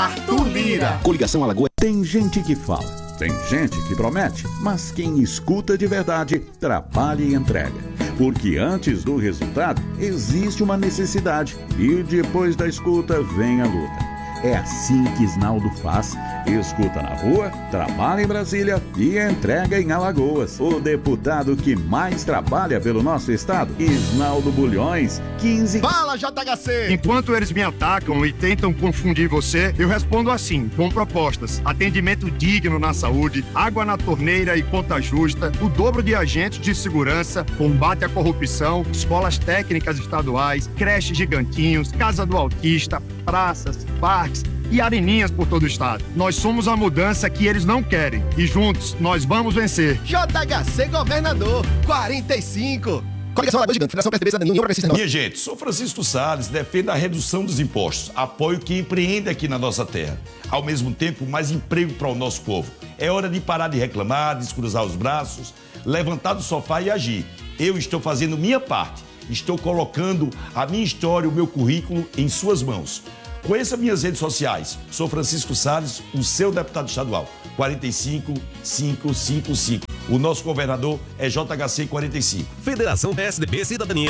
Arthur Lira. Coligação Alagoas. Tem gente que fala, tem gente que promete, mas quem escuta de verdade, trabalha e entrega. Porque antes do resultado, existe uma necessidade e depois da escuta vem a luta. É assim que Isnaldo faz. Escuta na rua, trabalha em Brasília e entrega em Alagoas. O deputado que mais trabalha pelo nosso estado, Isnaldo Bulhões, 15... Fala, JHC! Enquanto eles me atacam e tentam confundir você, eu respondo assim, com propostas. Atendimento digno na saúde, água na torneira e conta justa, o dobro de agentes de segurança, combate à corrupção, escolas técnicas estaduais, creches gigantinhos, casa do autista, praças, parques e areninhas por todo o estado. Nós somos a mudança que eles não querem e juntos nós vamos vencer. JHC Governador 45. Coligação Alagoas Gigante, Federação PSDB, Cidadania, União Progressista. Minha gente, sou Francisco Salles, defendo a redução dos impostos, apoio quem empreende aqui na nossa terra. Ao mesmo tempo, mais emprego para o nosso povo. É hora de parar de reclamar, descruzar os braços, levantar do sofá e agir. Eu estou fazendo minha parte, estou colocando a minha história, o meu currículo em suas mãos. Conheça minhas redes sociais. Sou Francisco Salles, o seu deputado estadual. 45555. O nosso governador é JHC 45. Federação PSDB Cidadania.